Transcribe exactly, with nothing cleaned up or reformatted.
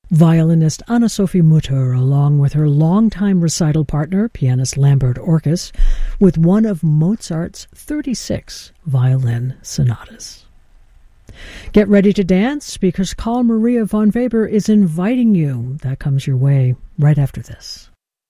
Violinist Anna-Sophie Mutter, along with her longtime recital partner, pianist Lambert Orkes, with one of Mozart's thirty-six violin sonatas. Get ready to dance, because Carl Maria von Weber is inviting you. That comes your way right after this.